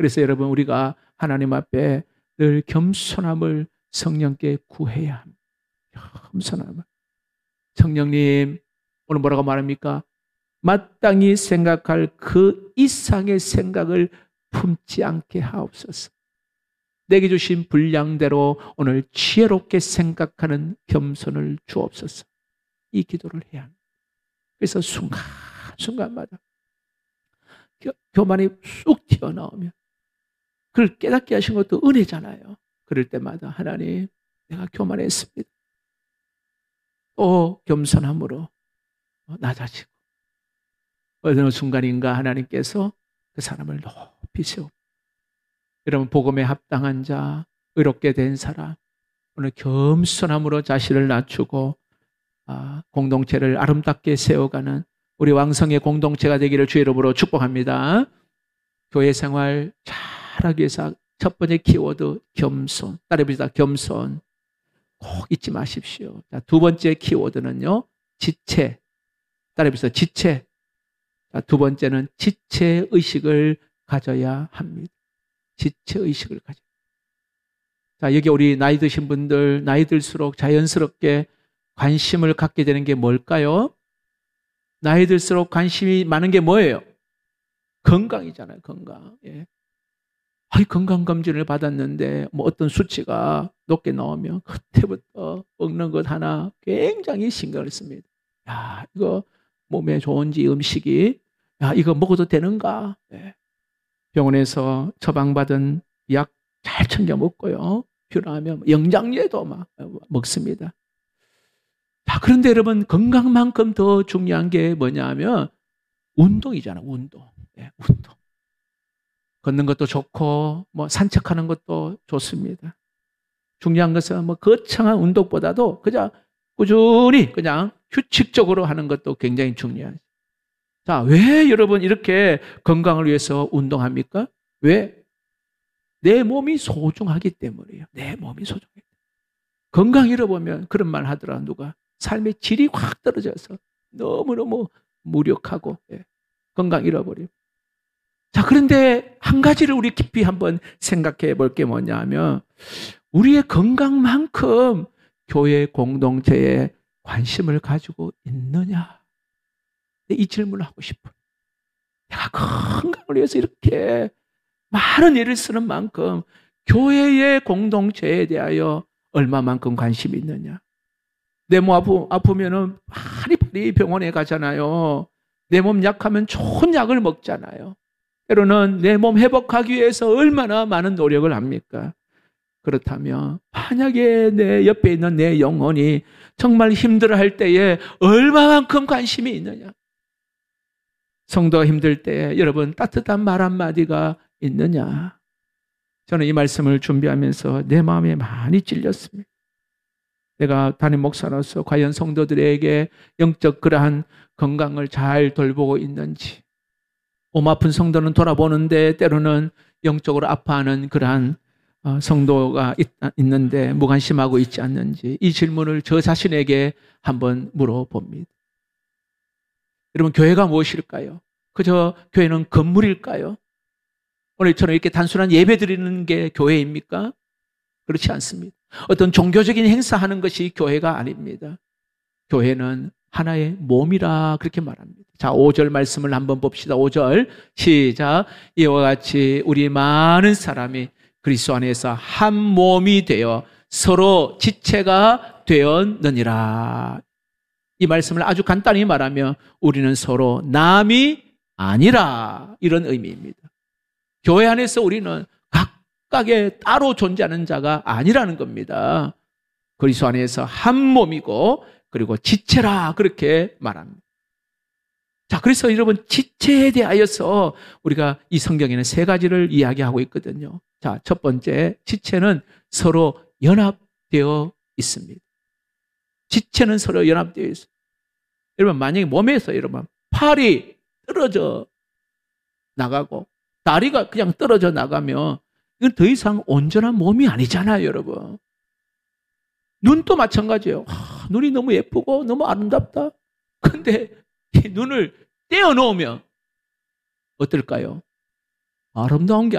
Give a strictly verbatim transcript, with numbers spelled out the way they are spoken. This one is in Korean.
그래서 여러분 우리가 하나님 앞에 늘 겸손함을 성령께 구해야 합니다. 겸손함을. 성령님 오늘 뭐라고 말합니까? 마땅히 생각할 그 이상의 생각을 품지 않게 하옵소서. 내게 주신 분량대로 오늘 지혜롭게 생각하는 겸손을 주옵소서. 이 기도를 해야 합니다. 그래서 순간순간마다 교만이 쑥 튀어나오면 그걸 깨닫게 하신 것도 은혜잖아요. 그럴 때마다 하나님 내가 교만했습니다. 또 겸손함으로 낮아지고 어느 순간인가 하나님께서 그 사람을 높이 세우고 여러분 복음에 합당한 자, 의롭게 된 사람 오늘 겸손함으로 자신을 낮추고 아, 공동체를 아름답게 세워가는 우리 왕성의 공동체가 되기를 주의 이름으로 축복합니다. 교회 생활 잘하기 위해서 첫 번째 키워드 겸손. 따라해봅시다. 겸손. 꼭 잊지 마십시오. 자, 두 번째 키워드는요. 지체. 따라해봅시다. 지체. 자, 두 번째는 지체의식을 가져야 합니다. 지체의식을 가져야 합니다. 자, 여기 우리 나이 드신 분들 나이 들수록 자연스럽게 관심을 갖게 되는 게 뭘까요? 나이 들수록 관심이 많은 게 뭐예요? 건강이잖아요. 건강. 예. 아이, 건강검진을 받았는데 뭐 어떤 수치가 높게 나오면 그때부터 먹는 것 하나 굉장히 신경을 씁니다. 야, 이거 몸에 좋은지 음식이 야, 이거 먹어도 되는가? 예. 병원에서 처방받은 약 잘 챙겨 먹고요. 필요하면 영양제도 막 먹습니다. 자, 그런데 여러분 건강만큼 더 중요한 게 뭐냐 하면 운동이잖아. 운동. 예, 운동. 걷는 것도 좋고 뭐 산책하는 것도 좋습니다. 중요한 것은 뭐 거창한 운동보다도 그냥 꾸준히 그냥 규칙적으로 하는 것도 굉장히 중요하죠. 자, 왜 여러분 이렇게 건강을 위해서 운동합니까? 왜? 내 몸이 소중하기 때문이에요. 내 몸이 소중하기 때문에. 건강 잃어보면 그런 말 하더라. 누가 삶의 질이 확 떨어져서 너무너무 무력하고 예, 건강 잃어버려요. 자, 그런데 한 가지를 우리 깊이 한번 생각해 볼 게 뭐냐 하면 우리의 건강만큼 교회 공동체에 관심을 가지고 있느냐? 이 질문을 하고 싶어요. 내가 건강을 위해서 이렇게 많은 일을 쓰는 만큼 교회의 공동체에 대하여 얼마만큼 관심이 있느냐? 내 몸 아프, 아프면은 파리파리 병원에 가잖아요. 내 몸 약하면 좋은 약을 먹잖아요. 때로는 내 몸 회복하기 위해서 얼마나 많은 노력을 합니까? 그렇다면 만약에 내 옆에 있는 내 영혼이 정말 힘들어할 때에 얼마만큼 관심이 있느냐? 성도가 힘들 때 여러분 따뜻한 말 한마디가 있느냐? 저는 이 말씀을 준비하면서 내 마음에 많이 찔렸습니다. 내가 담임 목사로서 과연 성도들에게 영적 그러한 건강을 잘 돌보고 있는지, 몸 아픈 성도는 돌아보는데 때로는 영적으로 아파하는 그러한 성도가 있, 있는데 무관심하고 있지 않는지, 이 질문을 저 자신에게 한번 물어봅니다. 여러분, 교회가 무엇일까요? 그저 교회는 건물일까요? 오늘처럼 이렇게 단순한 예배 드리는 게 교회입니까? 그렇지 않습니다. 어떤 종교적인 행사하는 것이 교회가 아닙니다. 교회는 하나의 몸이라 그렇게 말합니다. 자, 오 절 말씀을 한번 봅시다. 오 절 시작. 이와 같이 우리 많은 사람이 그리스도 안에서 한 몸이 되어 서로 지체가 되었느니라. 이 말씀을 아주 간단히 말하면 우리는 서로 남이 아니라, 이런 의미입니다. 교회 안에서 우리는 각각의 따로 존재하는 자가 아니라는 겁니다. 그리스도 안에서 한 몸이고 그리고 지체라, 그렇게 말합니다. 자, 그래서 여러분, 지체에 대하여서 우리가 이 성경에는 세 가지를 이야기하고 있거든요. 자, 첫 번째, 지체는 서로 연합되어 있습니다. 지체는 서로 연합되어 있어요. 여러분, 만약에 몸에서 여러분 팔이 떨어져 나가고 다리가 그냥 떨어져 나가면 이건 더 이상 온전한 몸이 아니잖아요, 여러분. 눈도 마찬가지예요. 아, 눈이 너무 예쁘고 너무 아름답다. 근데 이 눈을 떼어 놓으면 어떨까요? 아름다운 게